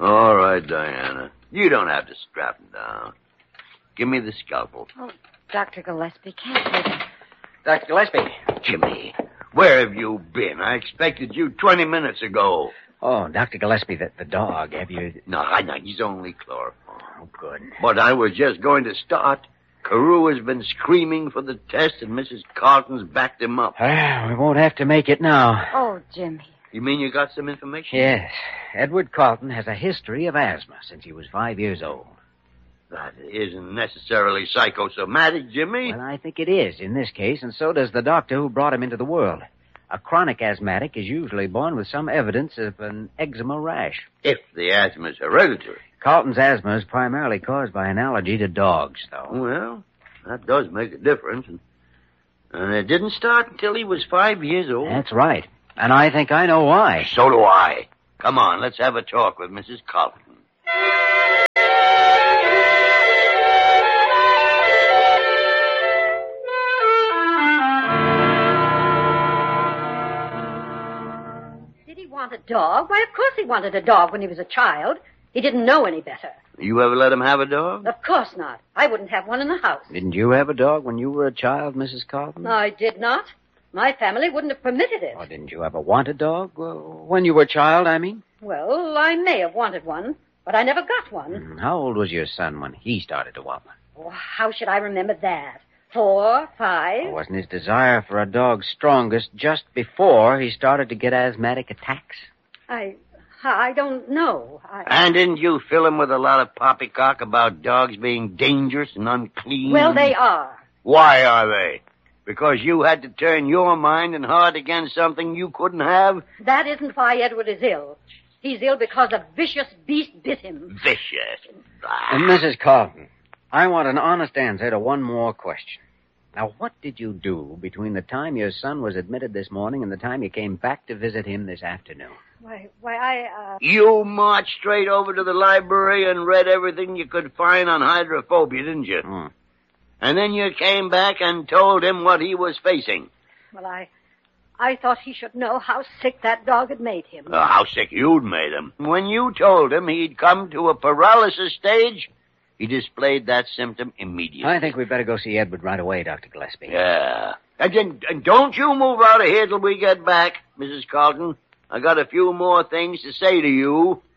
All right, Diana. You don't have to strap him down. Give me the scalpel. Oh, Dr. Gillespie, can't you? Dr. Gillespie. Jimmy, where have you been? I expected you 20 minutes ago. Oh, Dr. Gillespie, the dog, have you... No, he's only chloroform. Oh, good. But I was just going to start. Carew has been screaming for the test, and Mrs. Carlton's backed him up. We won't have to make it now. Oh, Jimmy. You mean you got some information? Yes. Edward Carlton has a history of asthma since he was 5 years old. That isn't necessarily psychosomatic, Jimmy. Well, I think it is in this case, and so does the doctor who brought him into the world. A chronic asthmatic is usually born with some evidence of an eczema rash. If the asthma is hereditary. Carlton's asthma is primarily caused by an allergy to dogs, though. Well, that does make a difference. And it didn't start until he was 5 years old. That's right. And I think I know why. So do I. Come on, let's have a talk with Mrs. Carlton. Did he want a dog? Why, of course he wanted a dog when he was a child. He didn't know any better. You ever let him have a dog? Of course not. I wouldn't have one in the house. Didn't you have a dog when you were a child, Mrs. Carlton? I did not. My family wouldn't have permitted it. Or didn't you ever want a dog? When you were a child, I mean? Well, I may have wanted one, but I never got one. How old was your son when he started to want one? Oh, how should I remember that? 4, 5? Wasn't his desire for a dog strongest just before he started to get asthmatic attacks? I don't know. And didn't you fill him with a lot of poppycock about dogs being dangerous and unclean? Well, they are. Why are they? Because you had to turn your mind and heart against something you couldn't have? That isn't why Edward is ill. He's ill because a vicious beast bit him. Vicious. And Mrs. Carlton, I want an honest answer to one more question. Now, what did you do between the time your son was admitted this morning and the time you came back to visit him this afternoon? You marched straight over to the library and read everything you could find on hydrophobia, didn't you? And then you came back and told him what he was facing. Well, I thought he should know how sick that dog had made him. How sick you'd made him. When you told him he'd come to a paralysis stage, he displayed that symptom immediately. I think we'd better go see Edward right away, Dr. Gillespie. Yeah. And don't you move out of here till we get back, Mrs. Carlton. I got a few more things to say to you.